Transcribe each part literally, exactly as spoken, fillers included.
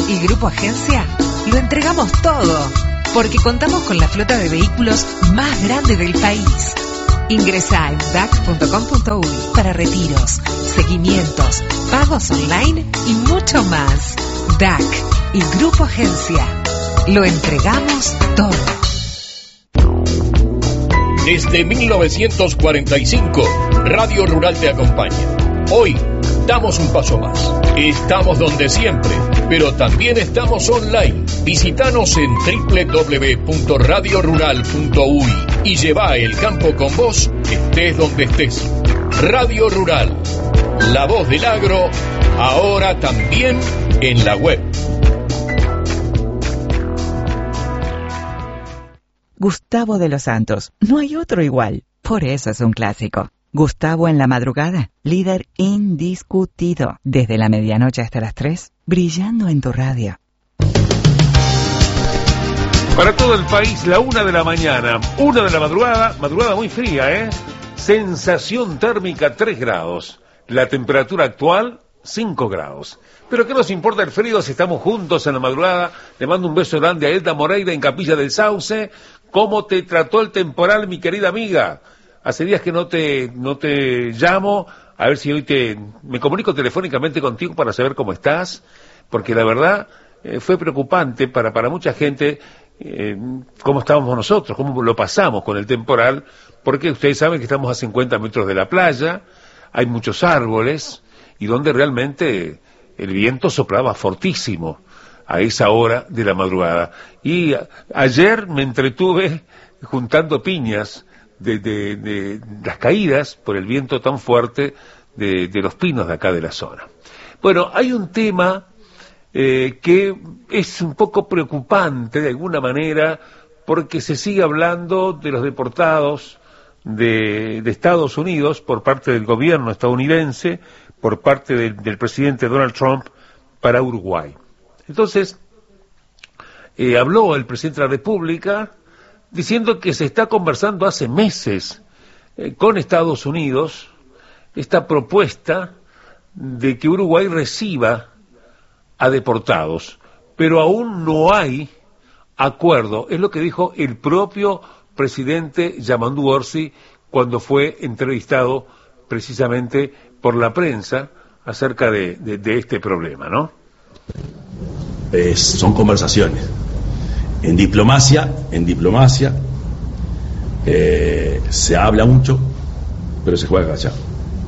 y Grupo Agencia lo entregamos todo, porque contamos con la flota de vehículos más grande del país. Ingresá en D A C punto com punto uy para retiros, seguimientos, pagos online y mucho más. D A C y Grupo Agencia. Lo entregamos todo. Desde mil novecientos cuarenta y cinco, Radio Rural te acompaña. Hoy damos un paso más. Estamos donde siempre, pero también estamos online. Visítanos en doble u doble u doble u punto radio rural punto uy y lleva el campo con vos, estés donde estés. Radio Rural, la voz del agro, ahora también en la web. Gustavo de los Santos, no hay otro igual, por eso es un clásico. Gustavo en la madrugada, líder indiscutido, desde la medianoche hasta las tres, brillando en tu radio. Para todo el país, la una de la mañana, una de la madrugada, madrugada muy fría, ¿eh? Sensación térmica tres grados, la temperatura actual cinco grados. Pero ¿qué nos importa el frío si estamos juntos en la madrugada? Le mando un beso grande a Elda Moreira en Capilla del Sauce. ¿Cómo te trató el temporal, mi querida amiga? Hace días que no te, no te llamo, a ver si hoy te, me comunico telefónicamente contigo para saber cómo estás, porque la verdad eh, fue preocupante para, para mucha gente eh, cómo estábamos nosotros, cómo lo pasamos con el temporal, porque ustedes saben que estamos a cincuenta metros de la playa, hay muchos árboles, y donde realmente el viento soplaba fortísimo a esa hora de la madrugada. Y a, ayer me entretuve juntando piñas de, de, de las caídas por el viento tan fuerte de, de los pinos de acá de la zona. Bueno, hay un tema eh, que es un poco preocupante de alguna manera, porque se sigue hablando de los deportados de, de Estados Unidos por parte del gobierno estadounidense, por parte del, del presidente Donald Trump para Uruguay. Entonces, eh, habló el presidente de la República diciendo que se está conversando hace meses eh, con Estados Unidos esta propuesta de que Uruguay reciba a deportados, pero aún no hay acuerdo. Es lo que dijo el propio presidente Yamandu Orsi cuando fue entrevistado precisamente por la prensa acerca de, de, de este problema, ¿no? Es, son conversaciones. En diplomacia, en diplomacia eh, se habla mucho, pero se juega callado.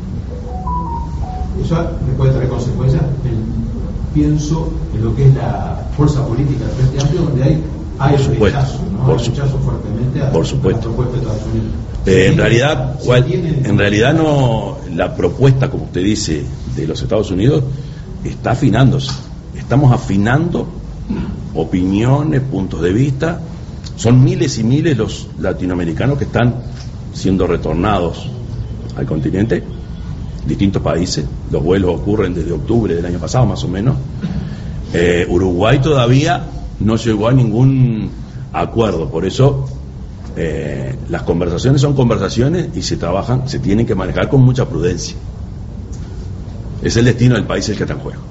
Eso me puede traer consecuencias. Pienso en lo que es la fuerza política del Frente Amplio, donde hay, hay rechazo, ¿no? Por hay rechazo fuertemente a, por supuesto. a la propuesta de Estados Unidos. Eh, en realidad, cual, en realidad no, la propuesta, como usted dice, de los Estados Unidos está afinándose. Estamos afinando opiniones, puntos de vista. Son miles y miles los latinoamericanos que están siendo retornados al continente, distintos países. Los vuelos ocurren desde octubre del año pasado, más o menos. Eh, Uruguay todavía no llegó a ningún acuerdo, por eso eh, las conversaciones son conversaciones y se trabajan, se tienen que manejar con mucha prudencia. Es el destino del país el que está en juego.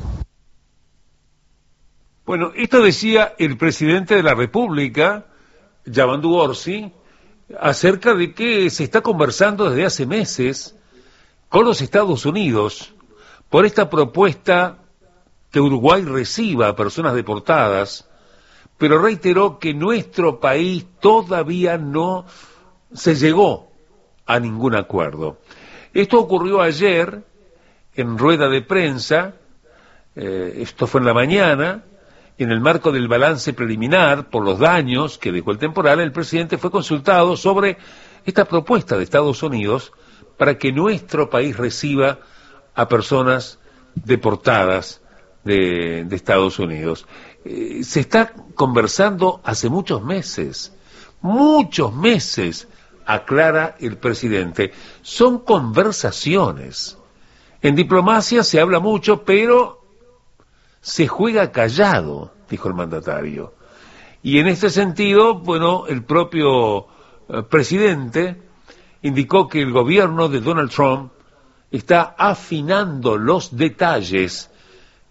Bueno, esto decía el presidente de la República, Yamandu Orsi, acerca de que se está conversando desde hace meses con los Estados Unidos por esta propuesta que Uruguay reciba a personas deportadas, pero reiteró que nuestro país todavía no se llegó a ningún acuerdo. Esto ocurrió ayer en rueda de prensa, eh, esto fue en la mañana. En el marco del balance preliminar por los daños que dejó el temporal, el presidente fue consultado sobre esta propuesta de Estados Unidos para que nuestro país reciba a personas deportadas de, de Estados Unidos. Eh, se está conversando hace muchos meses, muchos meses, aclara el presidente. Son conversaciones. En diplomacia se habla mucho, pero se juega callado, dijo el mandatario. Y en este sentido, bueno, el propio eh, presidente indicó que el gobierno de Donald Trump está afinando los detalles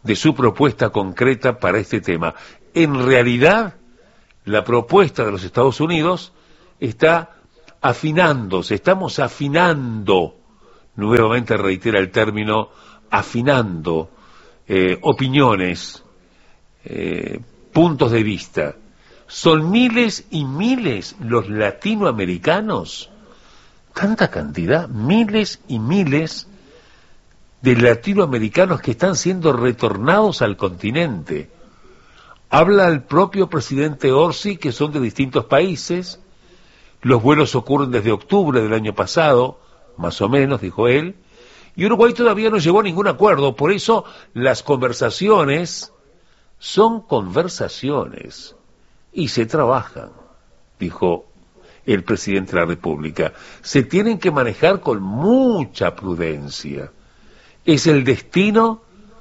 de su propuesta concreta para este tema. En realidad, la propuesta de los Estados Unidos está afinándose, estamos afinando, nuevamente reitera el término, afinando eh, opiniones, eh, puntos de vista. Son miles y miles los latinoamericanos, tanta cantidad, miles y miles de latinoamericanos que están siendo retornados al continente. Habla el propio presidente Orsi, que son de distintos países. Los vuelos ocurren desde octubre del año pasado, más o menos, dijo él, y Uruguay todavía no llegó a ningún acuerdo. Por eso las conversaciones son conversaciones y se trabajan, dijo el presidente de la República. Se tienen que manejar con mucha prudencia. Es el destino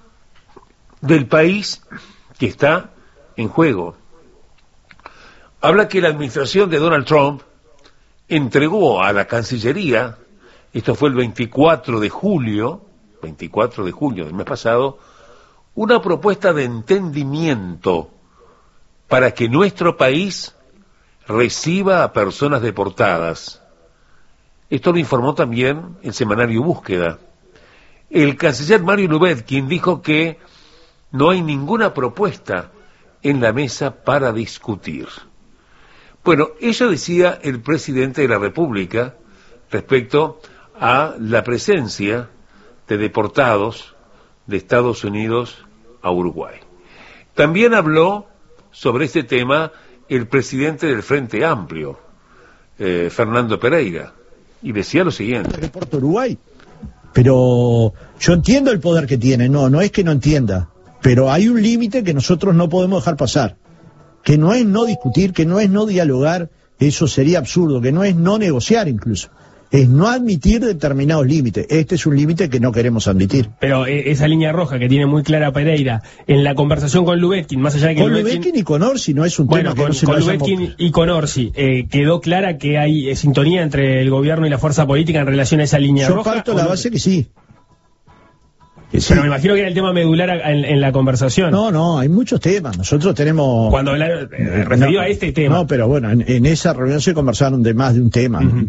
del país que está en juego. Habla que la administración de Donald Trump entregó a la Cancillería, esto fue el veinticuatro de julio, veinticuatro de julio del mes pasado, una propuesta de entendimiento para que nuestro país reciba a personas deportadas. Esto lo informó también el semanario Búsqueda. El canciller Mario Lubetkin dijo que no hay ninguna propuesta en la mesa para discutir. Bueno, eso decía el presidente de la República respecto a la presencia de deportados de Estados Unidos a Uruguay. También habló sobre este tema el presidente del Frente Amplio, eh, Fernando Pereira, y decía lo siguiente. Reporto Uruguay, pero yo entiendo el poder que tiene, no, no es que no entienda, pero hay un límite que nosotros no podemos dejar pasar, que no es no discutir, que no es no dialogar, eso sería absurdo, que no es no negociar incluso, es no admitir determinados límites. Este es un límite que no queremos admitir. Pero eh, esa línea roja que tiene muy clara Pereira, en la conversación con Lubetkin, más allá de que con Lubetkin, Lubetkin y con Orsi, no es un bueno, tema que con, no se con lo Lubetkin hayamos... y con Orsi, eh, ¿quedó clara que hay eh, sintonía entre el gobierno y la fuerza política en relación a esa línea Yo roja? Yo parto la no? base que sí. Que sí. Pero me imagino que era el tema medular en, en la conversación. No, no, hay muchos temas. Nosotros tenemos... Cuando hablaron, eh, referido no, a este tema. No, pero bueno, en, en esa reunión se conversaron de más de un tema. Uh-huh.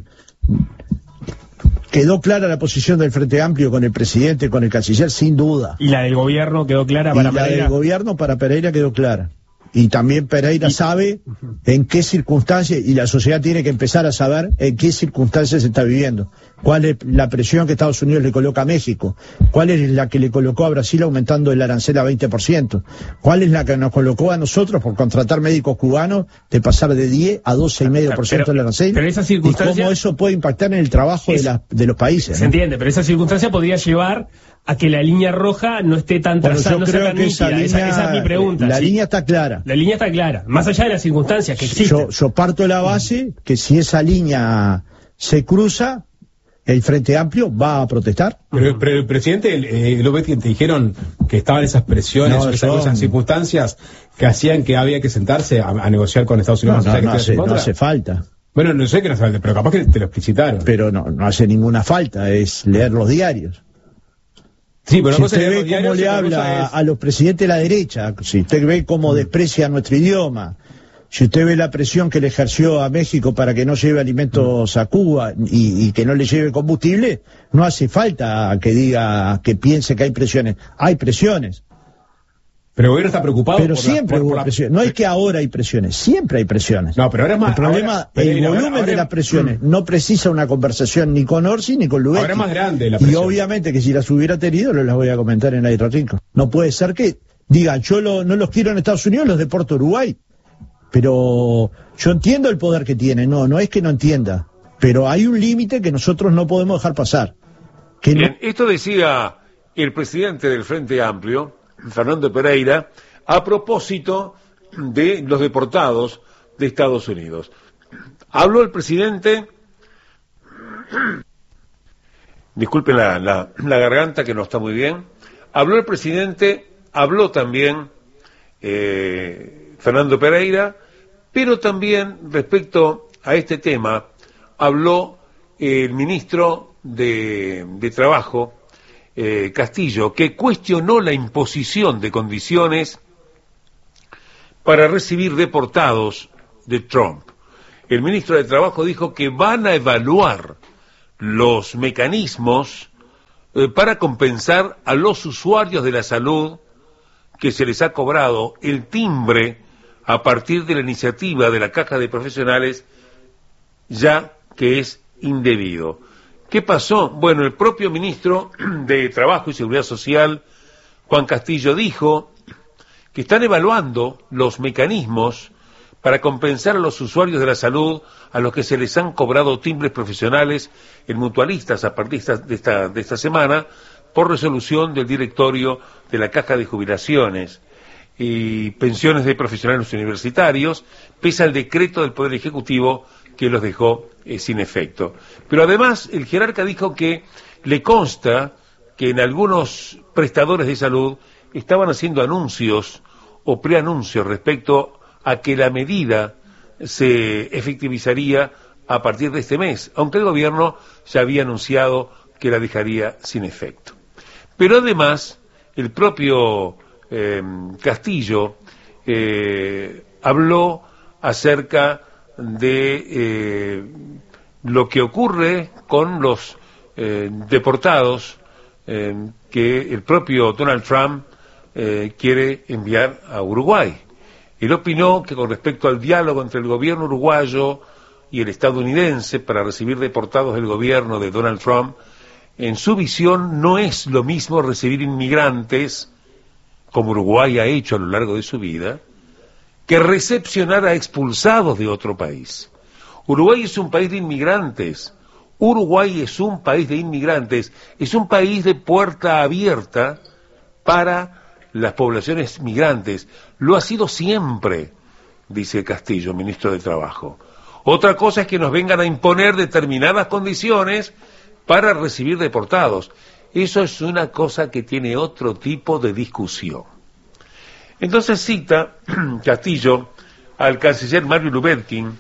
Quedó clara la posición del Frente Amplio con el presidente, con el canciller, sin duda. ¿Y la del gobierno quedó clara para y la Pereira? del gobierno para Pereira quedó clara. Y también Pereira y... sabe en qué circunstancias, y la sociedad tiene que empezar a saber en qué circunstancias se está viviendo. Cuál es la presión que Estados Unidos le coloca a México, cuál es la que le colocó a Brasil aumentando el arancel a veinte por ciento, cuál es la que nos colocó a nosotros por contratar médicos cubanos de pasar de diez a doce coma cinco por ciento del arancel, pero esa circunstancia... y cómo eso puede impactar en el trabajo es... de, la, de los países. Se ¿no? entiende, pero esa circunstancia podría llevar a que la línea roja no esté tan trazada, no sea tan nítida. Esa, esa, esa es mi pregunta. La ¿sí? línea está clara. La línea está clara, más allá de las circunstancias que existen. Yo, yo parto de la base que si esa línea se cruza, el Frente Amplio va a protestar. Pero, pero el presidente, eh, Lubetkin, te dijeron que estaban esas presiones, no, esas, son... esas circunstancias que hacían que había que sentarse a, a negociar con Estados Unidos. No, no, que no, hace, no hace falta. Bueno, no sé que no hace falta, pero capaz que te lo explicitaron. Pero no, no hace ninguna falta, es leer los diarios. Sí, pero si usted ve cómo le habla es... a los presidentes de la derecha, si usted ve cómo mm. desprecia nuestro idioma, si usted ve la presión que le ejerció a México para que no lleve alimentos a Cuba y, y que no le lleve combustible, no hace falta que diga, que piense que hay presiones. Hay presiones. Pero el gobierno está preocupado. Pero por siempre la, por, hubo por la... presiones. No es que ahora hay presiones, siempre hay presiones. No, pero ahora es más. El problema, ahora, el ahora, volumen ahora, de las presiones mm. no precisa una conversación ni con Orsi ni con Lubetkin. Ahora es más grande la presión. Y obviamente que si las hubiera tenido, no las voy a comentar en Aire Rico. No puede ser que digan, yo lo, no los quiero en Estados Unidos, los deporto a Uruguay. Pero yo entiendo el poder que tiene, no, no es que no entienda. Pero hay un límite que nosotros no podemos dejar pasar. Que no... Bien, esto decía el presidente del Frente Amplio, Fernando Pereira, a propósito de los deportados de Estados Unidos. Habló el presidente, disculpen la, la, la garganta que no está muy bien, habló el presidente, habló también eh, Fernando Pereira, pero también respecto a este tema habló el ministro de, de Trabajo, eh, Castillo, que cuestionó la imposición de condiciones para recibir deportados de Trump. El ministro de Trabajo dijo que van a evaluar los mecanismos eh, para compensar a los usuarios de la salud que se les ha cobrado el timbre a partir de la iniciativa de la Caja de Profesionales, ya que es indebido. ¿Qué pasó? Bueno, el propio ministro de Trabajo y Seguridad Social, Juan Castillo, dijo que están evaluando los mecanismos para compensar a los usuarios de la salud a los que se les han cobrado timbres profesionales en mutualistas a partir de esta, de esta semana por resolución del directorio de la Caja de Jubilaciones y Pensiones de Profesionales Universitarios, pese al decreto del Poder Ejecutivo que los dejó eh, sin efecto. Pero además el jerarca dijo que le consta que en algunos prestadores de salud estaban haciendo anuncios o preanuncios respecto a que la medida se efectivizaría a partir de este mes, aunque el gobierno ya había anunciado que la dejaría sin efecto. Pero además, el propio eh, Castillo eh, habló acerca de eh, lo que ocurre con los eh, deportados eh, que el propio Donald Trump eh, quiere enviar a Uruguay. Él opinó que con respecto al diálogo entre el gobierno uruguayo y el estadounidense para recibir deportados del gobierno de Donald Trump, en su visión no es lo mismo recibir inmigrantes, como Uruguay ha hecho a lo largo de su vida, que recepcionar a expulsados de otro país. Uruguay es un país de inmigrantes, Uruguay es un país de inmigrantes, es un país de puerta abierta para las poblaciones migrantes. Lo ha sido siempre, dice Castillo, ministro de Trabajo. Otra cosa es que nos vengan a imponer determinadas condiciones para recibir deportados. Eso es una cosa que tiene otro tipo de discusión. Entonces cita Castillo al canciller Mario Lubetkin,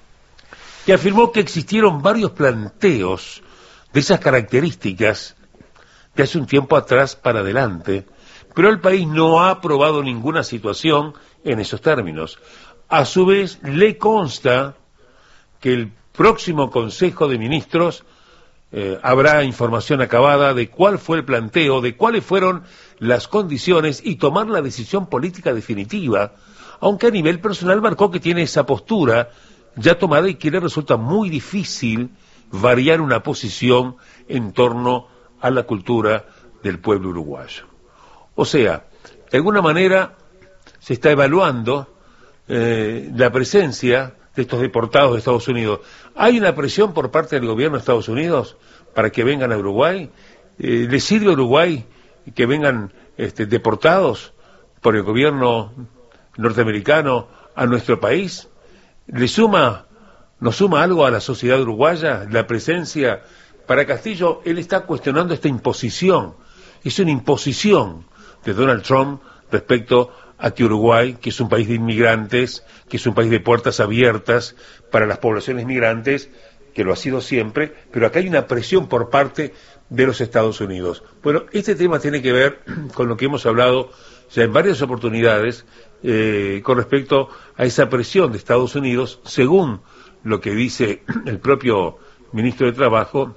que afirmó que existieron varios planteos de esas características de hace un tiempo atrás para adelante, pero el país no ha aprobado ninguna situación en esos términos. A su vez, le consta que el próximo Consejo de Ministros eh, habrá información acabada de cuál fue el planteo, de cuáles fueron las condiciones y tomar la decisión política definitiva, aunque a nivel personal marcó que tiene esa postura ya tomada y que le resulta muy difícil variar una posición en torno a la cultura del pueblo uruguayo. O sea, de alguna manera se está evaluando eh, la presencia de estos deportados de Estados Unidos. ¿Hay una presión por parte del gobierno de Estados Unidos para que vengan a Uruguay? Eh, ¿Le sirve a Uruguay que vengan este, deportados por el gobierno norteamericano a nuestro país? ¿Le suma, nos suma algo a la sociedad uruguaya la presencia? Para Castillo, él está cuestionando esta imposición. Es una imposición de Donald Trump respecto a que Uruguay, que es un país de inmigrantes, que es un país de puertas abiertas para las poblaciones migrantes, que lo ha sido siempre, pero acá hay una presión por parte de los Estados Unidos. Bueno, este tema tiene que ver con lo que hemos hablado ya en varias oportunidades eh, con respecto a esa presión de Estados Unidos, según lo que dice el propio ministro de Trabajo,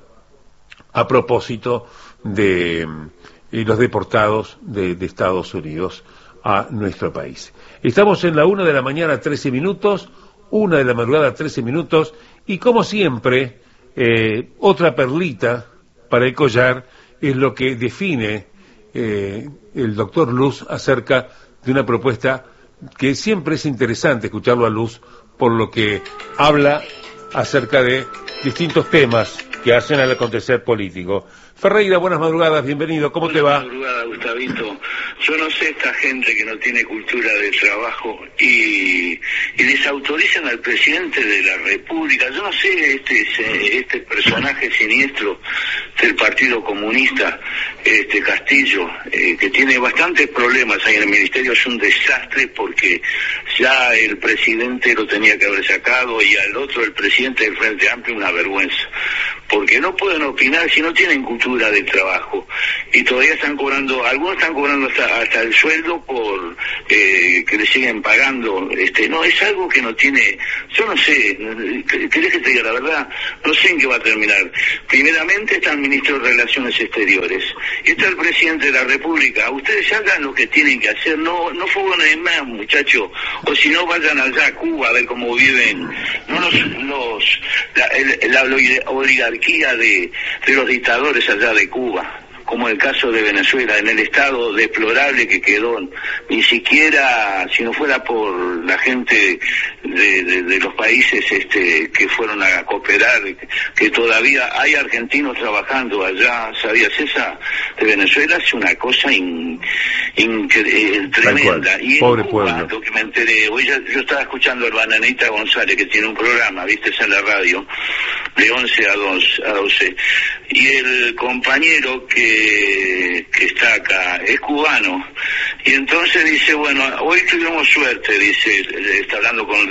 a propósito de eh, los deportados de, de Estados Unidos a nuestro país. Estamos en la una de la mañana, trece minutos, una de la madrugada, trece minutos, y como siempre, eh, otra perlita para el collar es lo que define eh, el doctor Luz acerca de una propuesta que siempre es interesante escucharlo a Luz, por lo que habla acerca de distintos temas que hacen al acontecer político. Ferreira, buenas madrugadas, bienvenido, ¿cómo te va? Buenas madrugadas, Gustavito. Yo no sé esta gente que no tiene cultura de trabajo y, y desautorizan al presidente de la República. Yo no sé, este este personaje siniestro del Partido Comunista, este Castillo, eh, que tiene bastantes problemas ahí en el Ministerio, es un desastre porque ya el presidente lo tenía que haber sacado y al otro, el presidente del Frente Amplio, una vergüenza. porque no pueden opinar si no tienen cultura del trabajo, y todavía están cobrando, algunos están cobrando hasta, hasta el sueldo por eh, que le siguen pagando, este no, es algo que no tiene, yo no sé, ¿querés que te diga la verdad? No sé en qué va a terminar. Primeramente está el ministro de Relaciones Exteriores, y está el presidente de la República. Ustedes hagan lo que tienen que hacer, no no fogonen más, muchachos, o si no vayan allá a Cuba a ver cómo viven, no los, los la, el, la oligarquía de, de los dictadores allá de Cuba, como el caso de Venezuela, en el estado deplorable que quedó. Ni siquiera, si no fuera por la gente de, de, de los países este que fueron a cooperar, que todavía hay argentinos trabajando allá, ¿sabías esa? De Venezuela es una cosa in, in, in, tremenda. Y en Pobre Cuba, pueblo. lo que me enteré, hoy ya, yo estaba escuchando al Bananita González, que tiene un programa, viste, en la radio, de once a doce, y el compañero que que está acá es cubano, y entonces dice, bueno, hoy tuvimos suerte, dice, está hablando con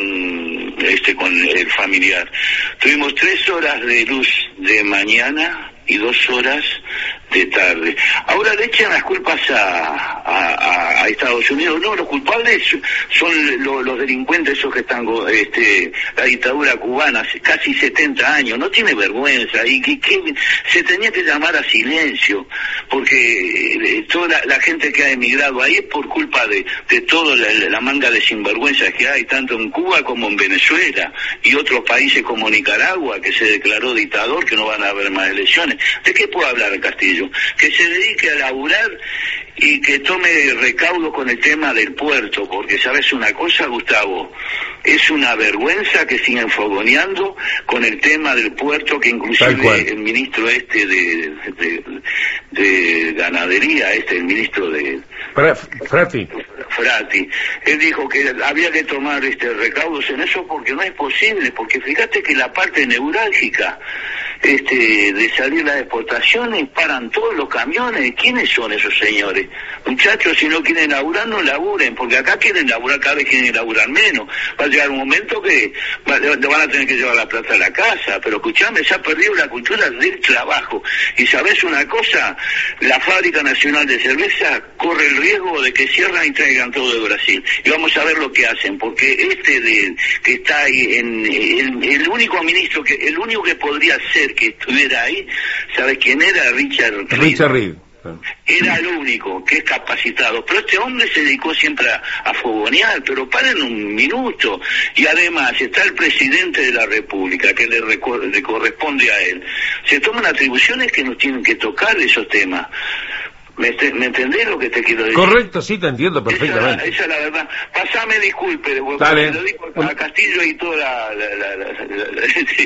un este con el familiar, tuvimos tres horas de luz de mañana y dos horas de tarde. Ahora le echan las culpas a, a, a Estados Unidos. No, los culpables son los, los delincuentes esos que están, este, la dictadura cubana, casi setenta años, no tiene vergüenza, y que, que se tenía que llamar a silencio, porque eh, toda la, la gente que ha emigrado ahí es por culpa de, de toda la, la manga de sinvergüenzas que hay, tanto en Cuba como en Venezuela, y otros países como Nicaragua, que se declaró dictador, que no van a haber más elecciones. ¿De qué puedo hablar, Castillo? Que se dedique a laburar y que tome recaudo con el tema del puerto, porque sabes una cosa, Gustavo, es una vergüenza que sigan fogoneando con el tema del puerto, que inclusive el ministro este de, de, de ganadería, este el ministro de Frati Frati, él dijo que había que tomar este recaudos en eso, porque no es posible, porque fíjate que la parte neurálgica este de salir las exportaciones, paran todos los camiones. ¿Quiénes son esos señores? Muchachos, si no quieren laburar, no laburen, porque acá quieren laburar, cada vez quieren laburar menos. Va a llegar un momento que va, van a tener que llevar la plata a la casa, pero escuchame, se ha perdido la cultura del trabajo. Y sabes una cosa, la Fábrica Nacional de Cerveza corre el riesgo de que cierran y traigan todo de Brasil. Y vamos a ver lo que hacen, porque este de que está ahí, en, en el único ministro, que el único que podría ser que estuviera ahí, ¿sabes quién era? Richard Reed. Richard Reed. Era el único que es capacitado, pero este hombre se dedicó siempre a, a fogonear, pero paren un minuto. Y además está el presidente de la República, que le, le corresponde a él. Se toman atribuciones que nos tienen que tocar esos temas. ¿Me, ¿Me entendés lo que te quiero decir? Correcto, sí, te entiendo perfectamente. Esa, esa es la verdad. Pasame disculpe, Dale. Lo digo a Castillo y todos la, la, la, la, la,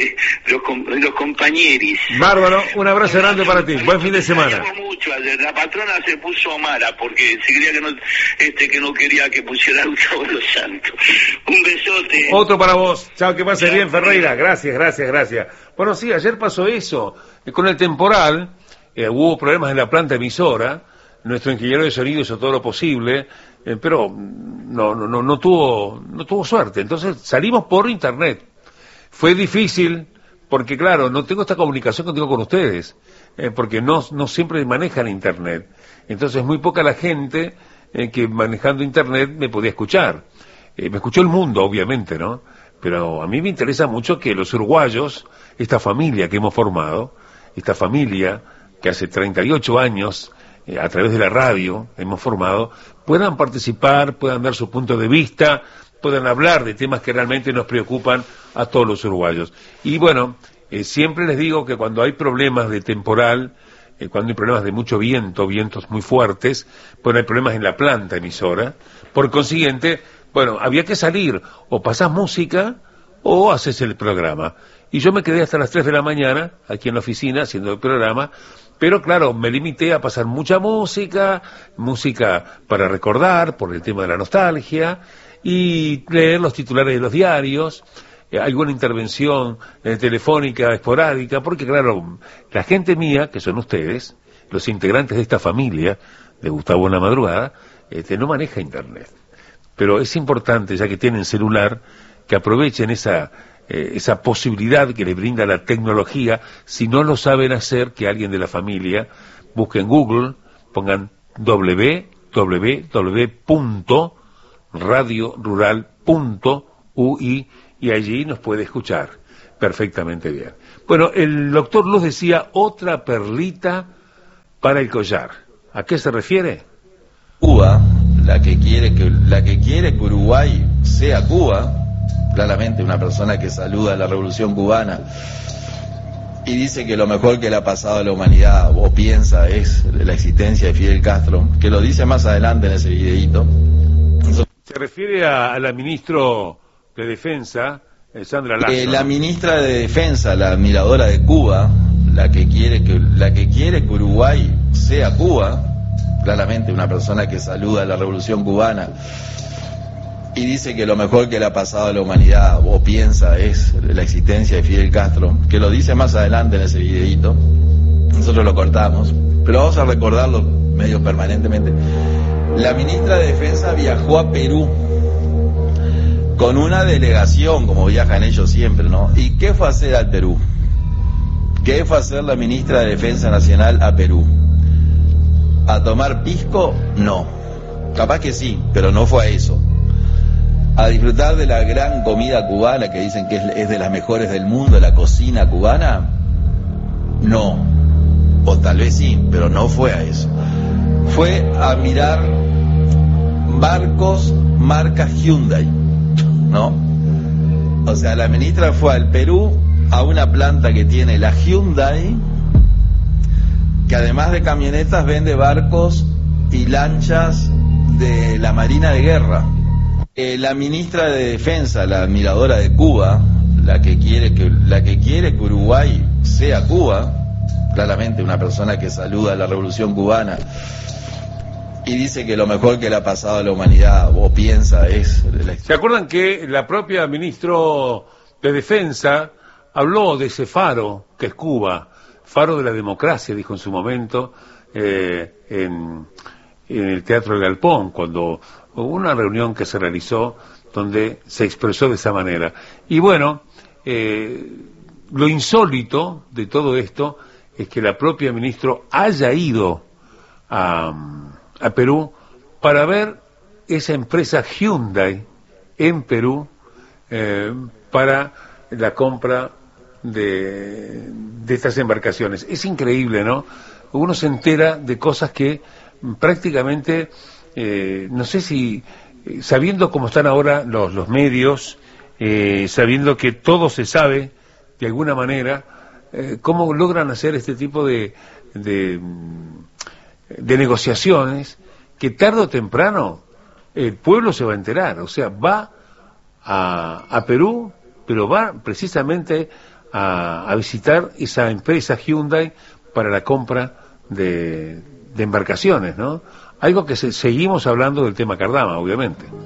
los, los compañeros. Bárbaro, un abrazo grande para ti. Buen fin de semana. Mucho. La patrona se puso mala porque se creía que no, este, que no quería que pusiera Gustavo Los Santos. Un besote. Otro para vos. Chao, que pase bien, Ferreira. Gracias, gracias, gracias. Bueno, sí, ayer pasó eso. Con el temporal. Eh, hubo problemas en la planta emisora, nuestro ingeniero de sonido hizo todo lo posible, eh, pero no, no, no, no tuvo, no tuvo suerte. Entonces salimos por internet. Fue difícil, porque claro, no tengo esta comunicación que tengo con ustedes, eh, porque no, no siempre manejan internet. Entonces muy poca la gente eh, que manejando internet me podía escuchar. Eh, me escuchó el mundo, obviamente, ¿no? Pero a mí me interesa mucho que los uruguayos, esta familia que hemos formado, esta familia que hace treinta y ocho años, eh, a través de la radio, hemos formado, puedan participar, puedan dar su punto de vista, puedan hablar de temas que realmente nos preocupan a todos los uruguayos. Y bueno, eh, siempre les digo que cuando hay problemas de temporal, eh, cuando hay problemas de mucho viento, vientos muy fuertes, pues hay problemas en la planta emisora, por consiguiente, bueno, había que salir, o pasás música, o haces el programa. Y yo me quedé hasta las tres de la mañana, aquí en la oficina, haciendo el programa, pero claro, me limité a pasar mucha música, música para recordar, por el tema de la nostalgia, y leer los titulares de los diarios, eh, alguna intervención eh, telefónica esporádica, porque claro, la gente mía, que son ustedes, los integrantes de esta familia, de Gustavo en la Madrugada, este, no maneja internet. Pero es importante, ya que tienen celular, que aprovechen esa eh, esa posibilidad que les brinda la tecnología. Si no lo saben hacer, que alguien de la familia busque en Google, pongan doble u doble u doble u punto radio rural punto u i y allí nos puede escuchar perfectamente bien. Bueno, el doctor Luz decía otra perlita para el collar. ¿A qué se refiere? Cuba, la que quiere que la que quiere que Uruguay sea Cuba, claramente una persona que saluda a la revolución cubana y dice que lo mejor que le ha pasado a la humanidad, o piensa, es la existencia de Fidel Castro, que lo dice más adelante en ese videíto. Se refiere a, a la ministro de Defensa, Sandra Lazo. Eh, la ministra de Defensa, la admiradora de Cuba, la que quiere que la que quiere que Uruguay sea Cuba, claramente una persona que saluda a la revolución cubana y dice que lo mejor que le ha pasado a la humanidad, o piensa, es la existencia de Fidel Castro, que lo dice más adelante en ese videíto. Nosotros lo cortamos, pero vamos a recordarlo medio permanentemente. La ministra de Defensa viajó a Perú con una delegación, como viajan ellos siempre, ¿no? ¿Y qué fue a hacer al Perú? ¿Qué fue a hacer la ministra de Defensa Nacional a Perú? ¿A tomar pisco? No. Capaz que sí, pero no fue a eso. ¿A disfrutar de la gran comida cubana, que dicen que es, es de las mejores del mundo, la cocina cubana? No. O tal vez sí, pero no fue a eso. Fue a mirar barcos marca Hyundai, ¿no? O sea, la ministra fue al Perú a una planta que tiene la Hyundai, que además de camionetas vende barcos y lanchas de la Marina de Guerra. Eh, la ministra de Defensa, la admiradora de Cuba, la que quiere que la que quiere que Uruguay sea Cuba, claramente una persona que saluda a la revolución cubana y dice que lo mejor que le ha pasado a la humanidad, o piensa, es... ¿Se acuerdan que la propia ministro de Defensa habló de ese faro que es Cuba, faro de la democracia, dijo en su momento, eh, en, en el Teatro del Galpón, cuando hubo una reunión que se realizó donde se expresó de esa manera? Y bueno, eh, lo insólito de todo esto es que la propia ministro haya ido a... a Perú para ver esa empresa Hyundai en Perú eh, para la compra de, de estas embarcaciones. Es increíble, ¿no? Uno se entera de cosas que prácticamente, eh, no sé si, eh, sabiendo cómo están ahora los, los medios, eh, sabiendo que todo se sabe de alguna manera, eh, cómo logran hacer este tipo de... de de negociaciones que tarde o temprano el pueblo se va a enterar. O sea, va a, a Perú, pero va precisamente a, a visitar esa empresa Hyundai para la compra de, de embarcaciones, ¿no? Algo que se, seguimos hablando del tema Cardama, obviamente.